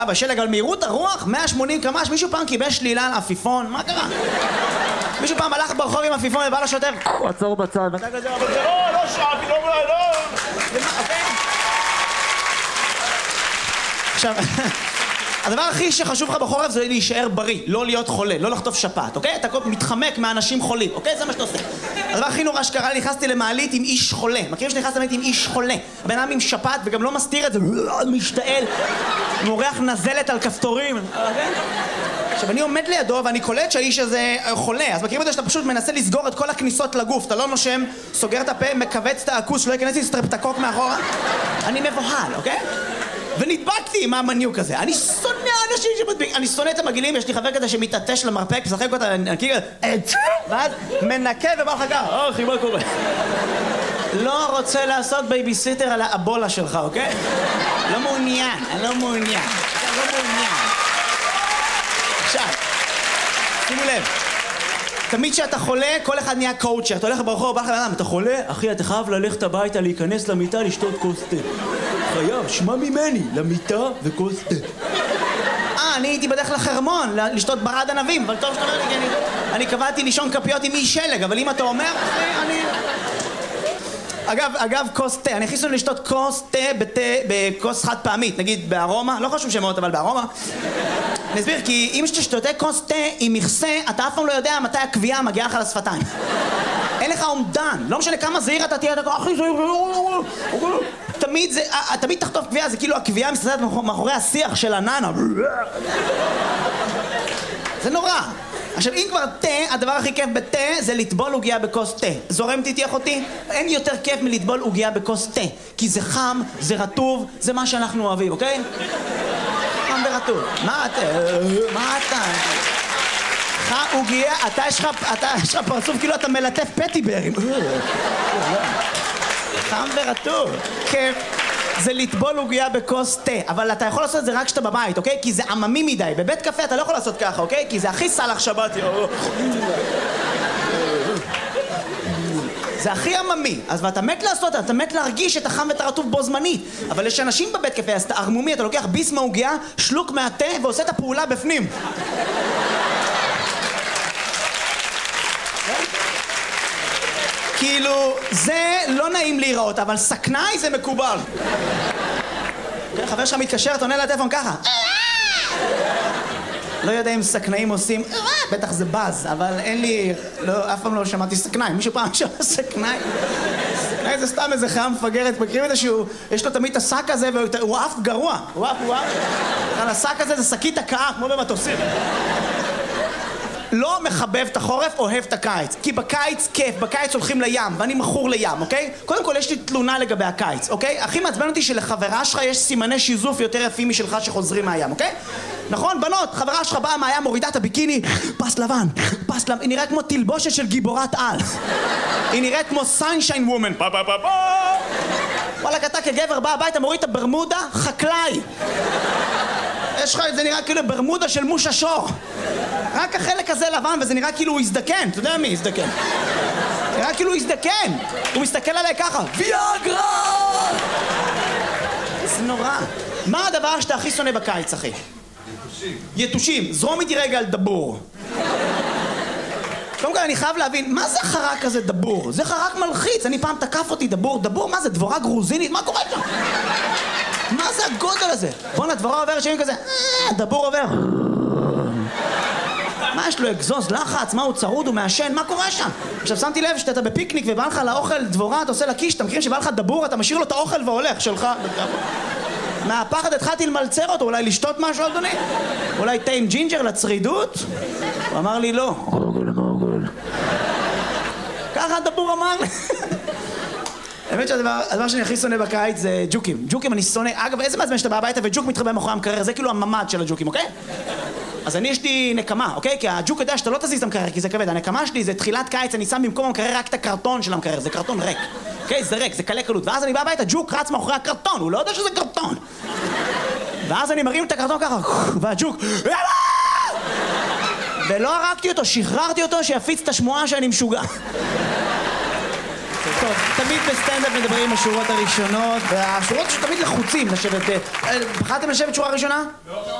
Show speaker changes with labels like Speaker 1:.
Speaker 1: בשלג על מהירות הרוח, 180 קמ"ש, מישהו פעם קיבל שלילה על עפיפון? מה קרה? מישהו פעם הלך ברחוב עם עפיפון ובא לשוטר?
Speaker 2: הוא עצור בצד.
Speaker 1: אבל זה לא שעתי, לא... עכשיו, הדבר הכי שחשוב לך בחורף זה להישאר בריא, לא להיות חולה, לא לחטוף שפעת, אוקיי? אתה מתחמק מאנשים חולים, אוקיי? זה מה שאתה עושה. הדבר הכי נורא שקרה לי, נכנסתי למעלית עם איש חולה. מכירים שנכנסתי למעלית עם איש חולה? הבן אדם עם שפעת וגם לא מסתיר את זה, משתעל, מורח נזלת על כפתורים. עכשיו, אני עומד לידו ואני קולט שהאיש הזה חולה. אז מכירים את זה שאתה פשוט מנסה לסגור את כל הכניסות לגוף. אתה לא נושם, סוגר את הפה, מכווץ את העכוש, שלא ייכנס לי סטרפטקוק מאחורה. אני מבוהל, אוקיי? ונדבקתי עם המניוק הזה. אני שונא אנשים שמדביק. אני שונא את המגעילים, יש לי חבר כזה שמתעטש למרפק, משחק אותה, נקי כזה, ואז מנקה ובא לך ככה, אחי, מה קורה? לא רוצה לעשות בייביסיטר על האבולה שלך, אוקיי? לא מעוניין, אני לא מעוניין. לא מעוניין. עכשיו, שימו לב. תמיד כשאתה חולה, כל אחד נהיה קואוצ'ר. אתה הולך ברחוב, בא לך לאדם, אתה חולה? אחי, אתה חייב ללכת הביתה, להיכנס למיטה, לשתות כוס תה. חייב, שמע ממני, למיטה וכוס תה. אני הייתי בדרך לחרמון, לשתות ברד ענבים, אבל טוב שאתה אומר לי, כי אני קבעתי לישון כפיות עם איש שלג, אבל אם אתה אומר, אני... אגב, כוס תה, אני הכי שונא לשתות כוס תה בכוס חד פעמית, נגיד בארומה, לא חשוב שמות, אבל בארומה. אני אסביר, כי אם שתשותה כוס תה עם מכסה, אתה אף פעם לא יודע מתי הקביעה מגיעה לך לשפתיים. אין לך אומדן, לא משנה כמה זהיר אתה תהיה, אתה ככה, אחי, תמיד תחטוף קביעה, זה כאילו הקביעה מסתדרת מאחורי השיח של הננה. זה נורא. עכשיו, אם כבר תה, הדבר הכי כיף בתה זה לטבול עוגיה בכוס תה. זורם תתייך אותי? אין יותר כיף מלטבול עוגיה בכוס תה. כי זה חם, זה רטוב, זה מה שאנחנו אוהבים, אוקיי? חם ורטוב. מה אתה? עוגיה, אתה יש לך פרצוף כאילו אתה מלטף פטיברים. חם ורטוב. כיף. זה לטבול עוגיה בכוס תה, אבל אתה יכול לעשות את זה רק כשאתה בבית, אוקיי? כי זה עממי מדי. בבית קפה אתה לא יכול לעשות ככה, אוקיי? כי זה הכי סלח שבת. זה הכי עממי. אז ואתה מת לעשות, אתה מת להרגיש את החם ואת הרטוב בו זמנית. אבל יש אנשים בבית קפה, אז אתה ערמומי, אתה לוקח ביס מהעוגיה, שלוק מהתה ועושה את הפעולה בפנים. כאילו, זה לא נעים להיראות, אבל סכנאי זה מקובל. חבר שלך מתקשר, אתה עונה לטלפון ככה. לא יודע אם סכנאים עושים, בטח זה בז, אבל אין לי, אף פעם לא שמעתי סכנאי. מישהו פעם שמע סכנאי? סכנאי זה סתם איזה חיה מפגרת, מכירים את זה שהוא, יש לו תמיד את השק הזה, והוא אף גרוע. הוא אף. השק הזה זה שקית הקאה, כמו במטוסים. לא מחבב את החורף, אוהב את הקיץ. כי בקיץ כיף, בקיץ הולכים לים, ואני מכור לים, אוקיי? קודם כל יש לי תלונה לגבי הקיץ, אוקיי? הכי מעצבן אותי שלחברה שלך יש סימני שיזוף יותר יפים משלך שחוזרים מהים, אוקיי? נכון, בנות, חברה שלך באה מהים, מורידה את הביקיני, פס לבן, היא נראית כמו תלבושת של גיבורת על. היא נראית כמו סנשיין וומן. וואלק, אתה כגבר בא הביתה, מוריד את הברמודה, חקלאי. יש לך, זה נראה כאילו ברמודה של מושה שור. רק החלק הזה לבן, וזה נראה כאילו הוא הזדקן. אתה יודע מי הזדקן? נראה כאילו הוא הזדקן. הוא מסתכל עליי ככה. ויאגרה! זה נורא. מה הדבר שאתה הכי שונא בקיץ, אחי? יתושים. יתושים. זרום איתי רגע על דבור. קודם כל אני חייב להבין, מה זה חרק כזה דבור? זה חרק מלחיץ. אני פעם תקף אותי דבור, מה זה? דבורה גרוזינית? מה קורה שם? מה זה הגודל הזה? בוא'נה, דבורה עוברת שנים כזה, דבור עובר. מה יש לו, אגזוז, לחץ, מה הוא צרוד, הוא מעשן, מה קורה שם? עכשיו שמתי לב שאתה בפיקניק ובא לך לאוכל דבורה, אתה עושה לה קיש, אתה מכיר שבא לך דבור, אתה משאיר לו את האוכל והולך שלך. מהפחד התחלתי למלצר אותו, אולי לשתות משהו, אדוני? אולי תה עם ג'ינג'ר לצרידות? הוא אמר לי לא. ככה הדבור אמר לי. האמת שהדבר שאני הכי שונא בקיץ זה ג'וקים. ג'וקים אני שונא. אגב, איזה מעצבן שאתה בא הביתה וג'וק מתחבא מאחורי המקרר, זה כאילו הממד של הג'וקים, אוקיי? אז יש לי נקמה, אוקיי? כי הג'וק יודע שאתה לא תזיז את המקרר, כי זה כבד. הנקמה שלי זה תחילת קיץ, אני שם במקום המקרר רק את הקרטון של המקרר, זה קרטון ריק. אוקיי? זה ריק, זה קלה קלות. ואז אני בא הביתה, ג'וק רץ מאחורי הקרטון, הוא לא יודע שזה קרטון. ואז אני מרים את הקרטון ככה, והג'וק, ולא הרגתי אותו, שחררתי אותו שיפיץ את השמועה שאני משוגע. טוב, תמיד בסטנדאפ מדברים בשורות הראשונות, והשורות שתמיד לחוצים לשבת בחרתם לשבת שורה ראשונה? לא.